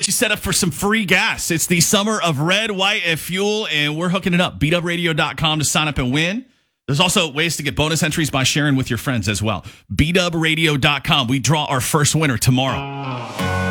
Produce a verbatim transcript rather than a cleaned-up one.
get you set up for some free gas. It's the summer of red, white, and fuel, and we're hooking it up. beat up radio dot com to sign up and win. There's also ways to get bonus entries by sharing with your friends as well. beat up radio dot com. We draw our first winner tomorrow.